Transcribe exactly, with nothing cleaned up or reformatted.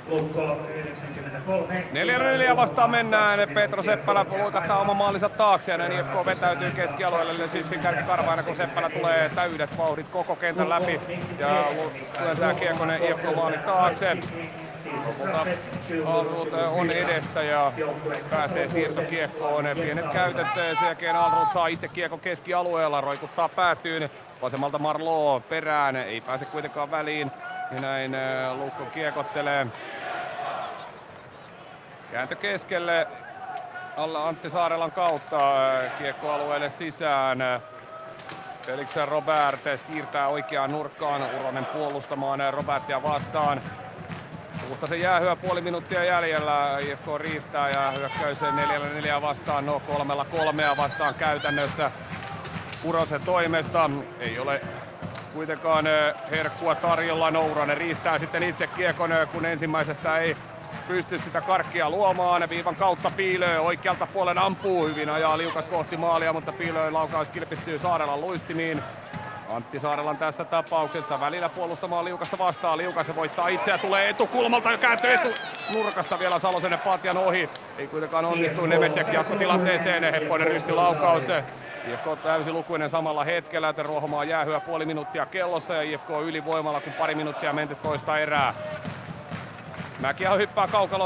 neljä neljä vastaan mennään. Petro Seppälä luikahtaa oman maalinsa taakse ja näin I F K vetäytyy keskialueelle. Siis Kärki Karvainen, kun Seppälä tulee täydet vauhdit koko kentän läpi ja tulee tää kiekonen I F K-maalin taakse. Lopulta Alrud on edessä ja pääsee siirtokiekkoon. Pienet käytöt, sen jälkeen Alrud saa itse kiekko keskialueella, roikuttaa päätyyn. Vasemmalta Marleau perään, ei pääse kuitenkaan väliin. Ja näin Lukko kiekottelee. Kääntö keskelle alla Antti Saarelan kautta kiekkoalueelle sisään. Felix Robert siirtää oikeaan nurkkaan, Uronen puolustamaan Robertia vastaan. Huhtasen jäähyä puoli minuuttia jäljellä, I F K riistää ja hyökkäys neljällä neljää vastaan, no kolmella kolmea vastaan käytännössä Urosen toimesta. Ei ole kuitenkaan herkkua tarjolla, Nouranen riistää sitten itse kiekon, kun ensimmäisestä ei pysty sitä karkkia luomaan. Viivan kautta Piilö oikealta puolen ampuu, hyvin ajaa liukas kohti maalia, mutta Piilön laukaus kilpistyy Saarelan luistimiin. Antti Saarelan tässä tapauksessa välillä puolustamaan Liukasta vastaan. Liukas se voittaa itse ja tulee etukulmalta ja kääntyy etu nurkasta vielä Salosen Patjan ohi. Ei kuitenkaan onnistu Nemecek jatkotilanteeseen. Hepponen rystylaukaus. I F K täysilukuinen samalla hetkellä, että Ruohomaa jäähyä puoli minuuttia kellossa ja I F K ylivoimalla kun pari minuuttia menty toista erää. Mäkiä hyppää kaukalo.